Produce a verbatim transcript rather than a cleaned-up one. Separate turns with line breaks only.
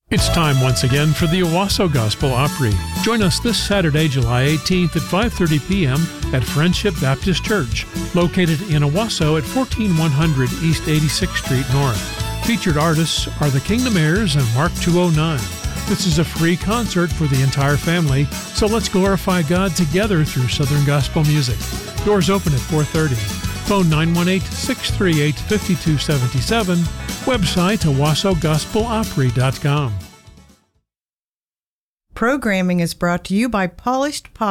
It's time once again for the Owasso Gospel Opry. Join us this Saturday, July eighteenth at five thirty p.m. at Friendship Baptist Church, located in Owasso at fourteen one hundred East eighty-sixth Street North. Featured artists are the Kingdom Heirs and Mark two oh nine. This is a free concert for the entire family, so let's glorify God together through Southern Gospel music. Doors open at four thirty. Phone nine one eight, six three eight, five two seven seven. Website owasso gospel opry dot com.
Programming is brought to you by Polished Pop.